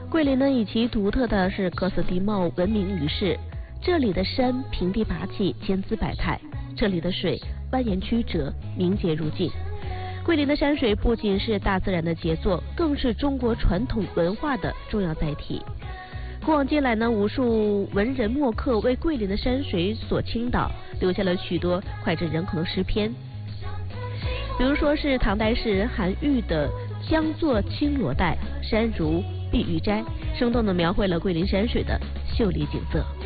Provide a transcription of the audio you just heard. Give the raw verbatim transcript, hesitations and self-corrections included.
桂林呢以其独特的是各色地貌闻名于世，这里的山平地拔起，千姿百态；这里的水蜿蜒曲折，明洁如镜。桂林的山水不仅是大自然的杰作，更是中国传统文化的重要载体。古往今来呢，无数文人墨客为桂林的山水所倾倒，留下了许多脍炙人口的诗篇。比如说是唐代诗人韩愈的《江作青罗带，山如碧玉斋》，生动地描绘了桂林山水的秀丽景色。